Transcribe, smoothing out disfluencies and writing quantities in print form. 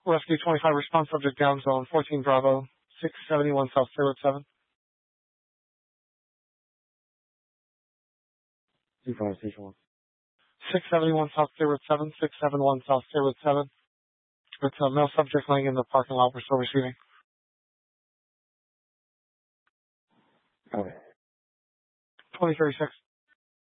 Rescue 25 response subject down zone 14 Bravo 671 South Steroid 7. 25 Station 1. 671 South Steroid 7, 671 South Steroid 7. With male subject laying in the parking lot. We're still receiving. Okay. 2036.